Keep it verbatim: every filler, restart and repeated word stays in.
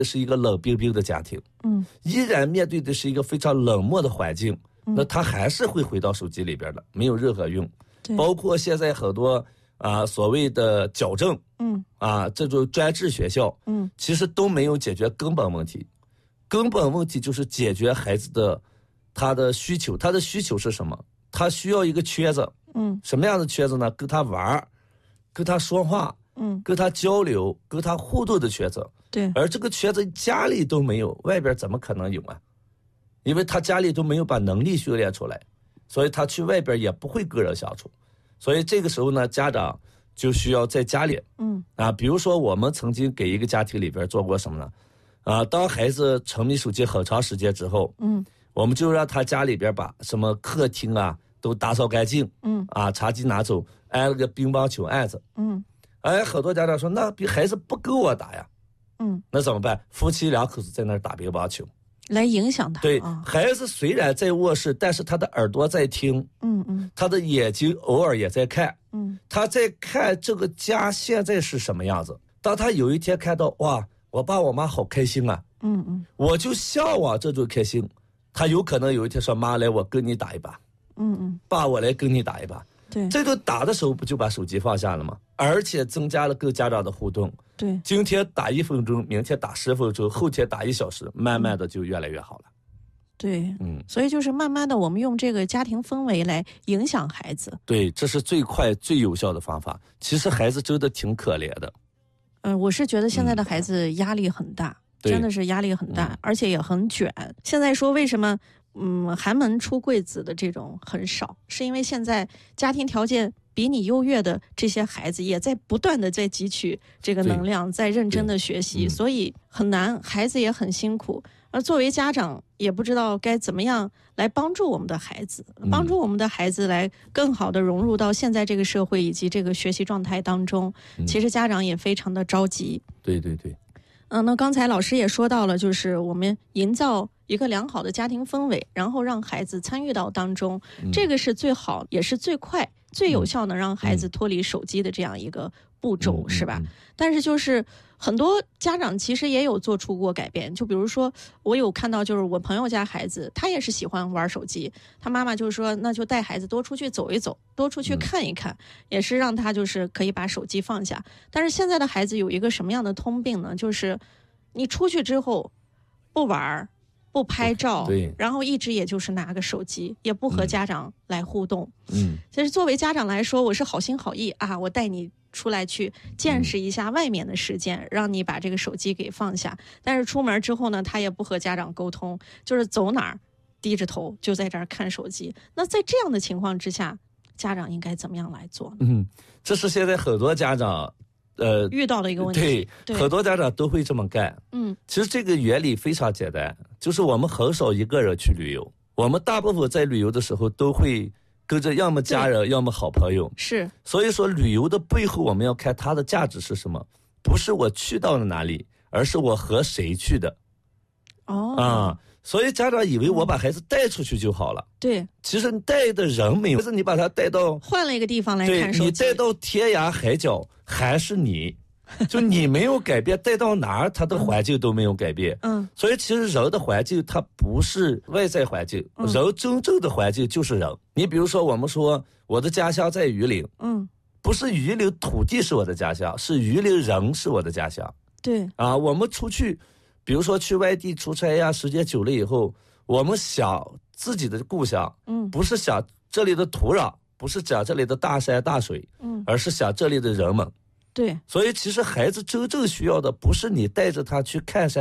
是一个冷冰冰的家庭， 嗯， 依然面对的是一个非常冷漠的环境，嗯、那他还是会回到手机里边的，没有任何用。包括现在很多啊、呃、所谓的矫正， 嗯啊这种专治学校， 嗯， 其实都没有解决根本问题。根本问题就是解决孩子的他的需求，他的需求是什么？他需要一个圈子， 嗯， 什么样的圈子呢？跟他玩，跟他说话， 嗯， 跟他交流，跟他互动的圈子。 对， 而这个圈子家里都没有，外边怎么可能有啊？因为他家里都没有把能力训练出来，所以他去外边也不会跟人相处。所以这个时候呢，家长就需要在家里， 嗯啊，比如说我们曾经给一个家庭里边做过什么呢？啊，当孩子沉迷手机很长时间之后， 嗯， 我们就让他家里边把什么客厅啊都打扫干净， 嗯， 啊，茶几拿走，安了个乒乓球案子， 嗯， 哎，很多家长说那比孩子不跟我打呀。 嗯， 那怎么办？夫妻两口子在那儿打乒乓球， 来影响他。 对， 啊、 孩子虽然在卧室，但是他的耳朵在听， 嗯嗯， 他的眼睛偶尔也在看， 嗯， 他在看这个家现在是什么样子。当他有一天看到哇，我爸我妈好开心啊， 嗯嗯， 我就向往这种开心。他有可能有一天说妈来，我跟你打一把， 嗯嗯， 爸我来跟你打一把。 对， 这个打的时候不就把手机放下了吗？而且增加了跟家长的互动。 对， 今天打一分钟，明天打十分钟，后天打一小时，慢慢的就越来越好了。 对， 嗯， 所以就是慢慢的，我们用这个家庭氛围来影响孩子。 对，这是最快最有效的方法。其实孩子真的挺可怜的。 嗯、呃，我是觉得现在的孩子压力很大，嗯、真的是压力很大，而且也很卷。现在说为什么？嗯，寒门出贵子的这种很少，是因为现在家庭条件比你优越的这些孩子也在不断的在汲取这个能量，在认真的学习，所以很难，孩子也很辛苦。而作为家长也不知道该怎么样来帮助我们的孩子，帮助我们的孩子来更好的融入到现在这个社会以及这个学习状态当中。其实家长也非常的着急。 对对对。 嗯，那刚才老师也说到了，就是我们营造一个良好的家庭氛围，然后让孩子参与到当中，嗯、这个是最好，也是最快、最有效能让孩子脱离手机的这样一个步骤，嗯、是吧？嗯嗯、但是就是很多家长其实也有做出过改变，就比如说我有看到，就是我朋友家孩子，他也是喜欢玩手机，他妈妈就是说，那就带孩子多出去走一走，多出去看一看，嗯、也是让他就是可以把手机放下。但是现在的孩子有一个什么样的通病呢？就是你出去之后不玩不拍照，然后一直也就是拿个手机，也不和家长来互动。嗯，其实作为家长来说，我是好心好意啊，我带你出来去见识一下外面的世界，嗯、让你把这个手机给放下。但是出门之后呢，他也不和家长沟通，就是走哪儿低着头就在这儿看手机。那在这样的情况之下，家长应该怎么样来做呢？ 嗯，这是现在很多家长呃遇到的一个问题。 对， 对， 很多家长都会这么干。 嗯， 其实这个原理非常简单，就是我们很少一个人去旅游，我们大部分在旅游的时候都会跟着要么家人，要么好朋友。 是， 所以说旅游的背后，我们要看它的价值是什么，不是我去到了哪里，而是我和谁去的。 哦， 啊。所以家长以为我把孩子带出去就好了，对，其实你带的人没有，但是你把他带到换了一个地方来看手机， 对，你带到天涯海角还是你，就你没有改变，带到哪儿他的环境都没有改变。嗯，所以其实人的环境它不是外在环境，嗯、人真正的环境就是人。你比如说我们说我的家乡在榆林，嗯，不是榆林土地是我的家乡，是榆林人是我的家乡。 对啊，我们出去。比如说去外地出差呀，时间久了以后，我们想自己的故乡，嗯，不是想这里的土壤，不是讲这里的大山大水，嗯，而是想这里的人们。 对， 所以其实孩子真正需要的不是你带着他去看山